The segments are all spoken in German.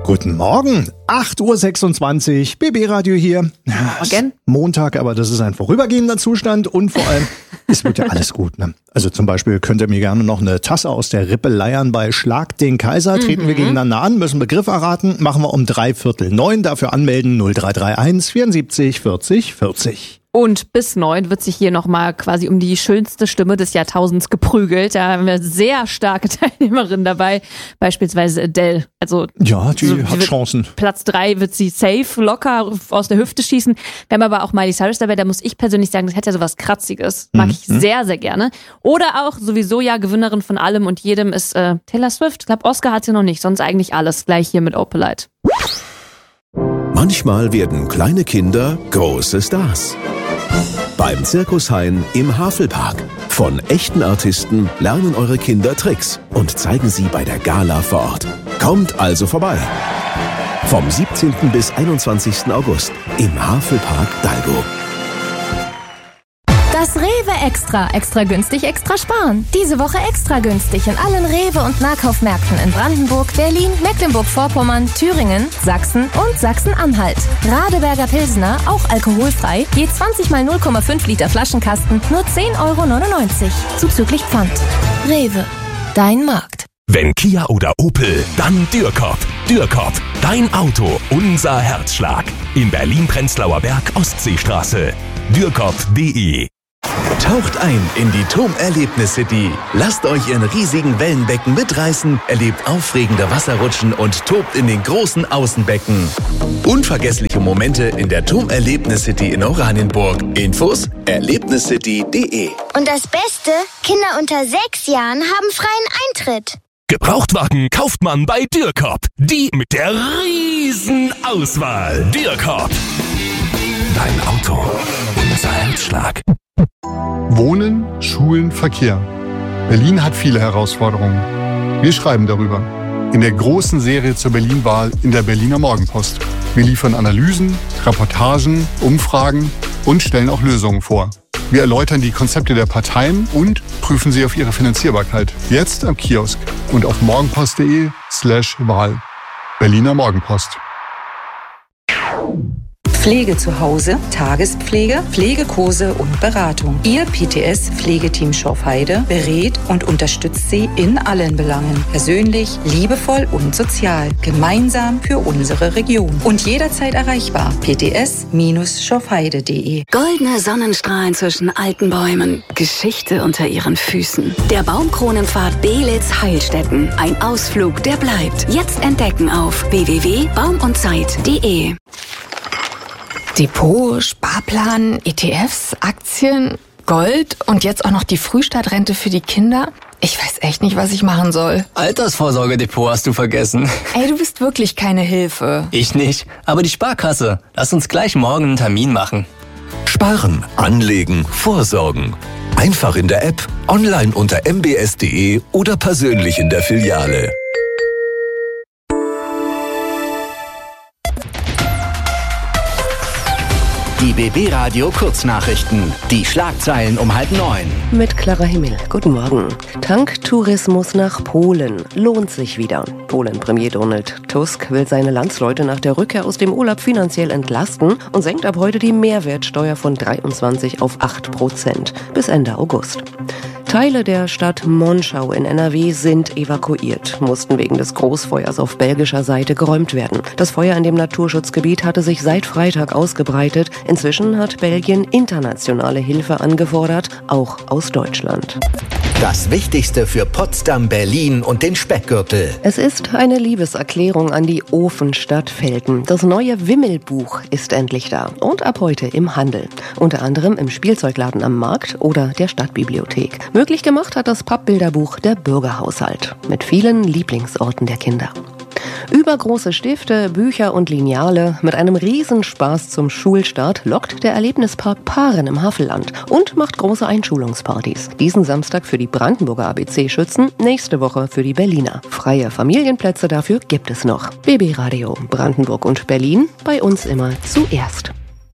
Guten Morgen, 8.26 Uhr, BB-Radio hier. Morgen. Montag, aber das ist ein vorübergehender Zustand und vor allem, es wird ja alles gut. Ne? Also zum Beispiel könnt ihr mir gerne noch eine Tasse aus der Rippe leiern bei Schlag den Kaiser. Treten wir gegeneinander an, müssen Begriff erraten, machen wir um 8:45. Dafür anmelden 0331 74 40 40. Und bis 9 wird sich hier nochmal quasi um die schönste Stimme des Jahrtausends geprügelt. Da haben wir sehr starke Teilnehmerinnen dabei, beispielsweise Adele. Also ja, die hat Chancen. Platz 3 wird sie safe, locker aus der Hüfte schießen. Wir haben aber auch Miley Cyrus dabei, da muss ich persönlich sagen, das hat ja sowas Kratziges. Mag ich sehr, sehr gerne. Oder auch sowieso ja Gewinnerin von allem und jedem ist Taylor Swift. Ich glaube, Oscar hat sie noch nicht, sonst eigentlich alles. Gleich hier mit Opelite. Manchmal werden kleine Kinder große Stars. Beim Circus Hein im Havelpark. Von echten Artisten lernen eure Kinder Tricks und zeigen sie bei der Gala vor Ort. Kommt also vorbei. Vom 17. bis 21. August im Havelpark Dalgo. Das Rewe Extra. Extra günstig, extra sparen. Diese Woche extra günstig in allen Rewe- und Nahkaufmärkten in Brandenburg, Berlin, Mecklenburg-Vorpommern, Thüringen, Sachsen und Sachsen-Anhalt. Radeberger Pilsner, auch alkoholfrei, je 20 mal 0,5 Liter Flaschenkasten, nur 10,99 €. Zuzüglich Pfand. Rewe. Dein Markt. Wenn Kia oder Opel, dann Dürrkop. Dürrkop, dein Auto, unser Herzschlag. In Berlin-Prenzlauer Berg, Ostseestraße. Dürrkop.de. Taucht ein in die TOM Erlebnis City. Lasst euch in riesigen Wellenbecken mitreißen, erlebt aufregende Wasserrutschen und tobt in den großen Außenbecken. Unvergessliche Momente in der TOM Erlebnis City in Oranienburg. Infos erlebniscity.de. Und das Beste, Kinder unter 6 Jahren haben freien Eintritt. Gebrauchtwagen kauft man bei Dürrkop. Die mit der riesen Auswahl. Dürrkop. Dein Auto, unser Herzschlag. Wohnen, Schulen, Verkehr. Berlin hat viele Herausforderungen. Wir schreiben darüber. In der großen Serie zur Berlin-Wahl in der Berliner Morgenpost. Wir liefern Analysen, Reportagen, Umfragen und stellen auch Lösungen vor. Wir erläutern die Konzepte der Parteien und prüfen sie auf ihre Finanzierbarkeit. Jetzt am Kiosk und auf morgenpost.de/Wahl. Berliner Morgenpost. Pflege zu Hause, Tagespflege, Pflegekurse und Beratung. Ihr PTS-Pflegeteam Schorfheide berät und unterstützt Sie in allen Belangen. Persönlich, liebevoll und sozial. Gemeinsam für unsere Region. Und jederzeit erreichbar. pts-schorfheide.de. Goldene Sonnenstrahlen zwischen alten Bäumen. Geschichte unter ihren Füßen. Der Baumkronenpfad Belitz-Heilstätten. Ein Ausflug, der bleibt. Jetzt entdecken auf www.baumundzeit.de. Depot, Sparplan, ETFs, Aktien, Gold und jetzt auch noch die Frühstadtrente für die Kinder. Ich weiß echt nicht, was ich machen soll. Altersvorsorgedepot hast du vergessen. Ey, du bist wirklich keine Hilfe. Ich nicht, aber die Sparkasse. Lass uns gleich morgen einen Termin machen. Sparen, anlegen, vorsorgen. Einfach in der App, online unter mbs.de oder persönlich in der Filiale. Die BB-Radio Kurznachrichten. Die Schlagzeilen um 8:30. Mit Clara Himmel. Guten Morgen. Tanktourismus nach Polen lohnt sich wieder. Polen-Premier Donald Tusk will seine Landsleute nach der Rückkehr aus dem Urlaub finanziell entlasten und senkt ab heute die Mehrwertsteuer von 23 auf 8% bis Ende August. Teile der Stadt Monschau in NRW sind evakuiert, mussten wegen des Großfeuers auf belgischer Seite geräumt werden. Das Feuer in dem Naturschutzgebiet hatte sich seit Freitag ausgebreitet. Inzwischen hat Belgien internationale Hilfe angefordert, auch aus Deutschland. Das Wichtigste für Potsdam, Berlin und den Speckgürtel. Es ist eine Liebeserklärung an die Ofenstadt Velten. Das neue Wimmelbuch ist endlich da und ab heute im Handel. Unter anderem im Spielzeugladen am Markt oder der Stadtbibliothek. Möglich gemacht hat das Pappbilderbuch der Bürgerhaushalt mit vielen Lieblingsorten der Kinder. Übergroße Stifte, Bücher und Lineale mit einem Riesenspaß zum Schulstart lockt der Erlebnispark Paaren im Havelland und macht große Einschulungspartys. Diesen Samstag für die Brandenburger ABC-Schützen, nächste Woche für die Berliner. Freie Familienplätze dafür gibt es noch. BB Radio Brandenburg und Berlin, bei uns immer zuerst.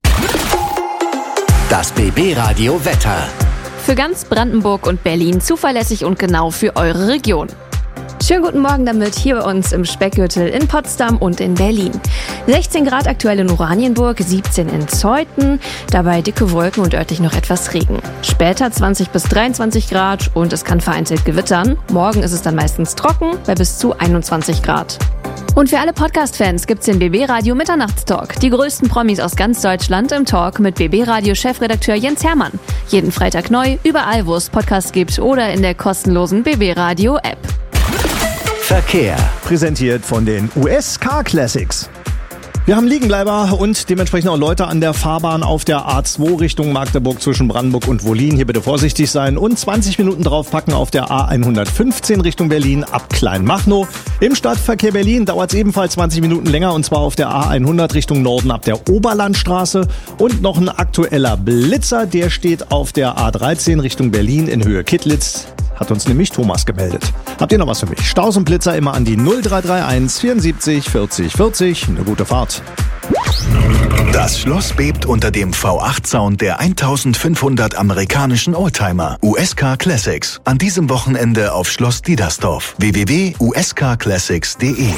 Das BB Radio Wetter. Für ganz Brandenburg und Berlin zuverlässig und genau für eure Region. Schönen guten Morgen damit hier bei uns im Speckgürtel in Potsdam und in Berlin. 16 Grad aktuell in Oranienburg, 17 in Zeuthen, dabei dicke Wolken und örtlich noch etwas Regen. Später 20 bis 23 Grad und es kann vereinzelt gewittern. Morgen ist es dann meistens trocken bei bis zu 21 Grad. Und für alle Podcast-Fans gibt's den BB Radio Mitternachtstalk. Die größten Promis aus ganz Deutschland im Talk mit BB Radio Chefredakteur Jens Hermann. Jeden Freitag neu, überall wo es Podcasts gibt oder in der kostenlosen BB Radio App. Verkehr. Präsentiert von den US Car Classics. Wir haben Liegenbleiber und dementsprechend auch Leute an der Fahrbahn auf der A2 Richtung Magdeburg zwischen Brandenburg und Wollin. Hier bitte vorsichtig sein und 20 Minuten draufpacken auf der A115 Richtung Berlin ab Kleinmachnow. Im Stadtverkehr Berlin dauert es ebenfalls 20 Minuten länger und zwar auf der A100 Richtung Norden ab der Oberlandstraße. Und noch ein aktueller Blitzer, der steht auf der A13 Richtung Berlin in Höhe Kittlitz. Hat uns nämlich Thomas gemeldet. Habt ihr noch was für mich? Staus und Blitzer immer an die 0331 74 40 40. Eine gute Fahrt. Das Schloss bebt unter dem V8-Sound der 1500 amerikanischen Oldtimer. US Car Classics. An diesem Wochenende auf Schloss Diedersdorf. www.uscarclassics.de.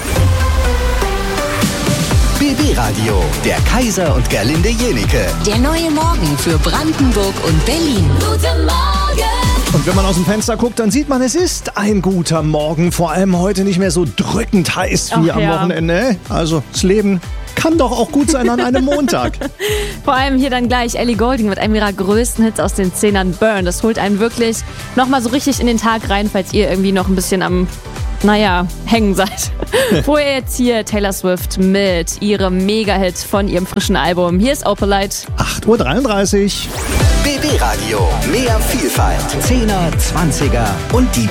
BB Radio, der Kaiser und Gerlinde Jenike. Der neue Morgen für Brandenburg und Berlin. Guten Morgen! Und wenn man aus dem Fenster guckt, dann sieht man, es ist ein guter Morgen. Vor allem heute nicht mehr so drückend heiß wie am Wochenende. Also das Leben kann doch auch gut sein an einem Montag. Vor allem hier dann gleich Ellie Goulding mit einem ihrer größten Hits aus den 10ern, Burn. Das holt einen wirklich nochmal so richtig in den Tag rein, falls ihr irgendwie noch ein bisschen am hängen seid. Vorher jetzt hier Taylor Swift mit ihrem Mega-Hit von ihrem frischen Album. Hier ist Opalite. 8:33 Uhr. BB Radio, mehr Vielfalt. 10er, 20er und die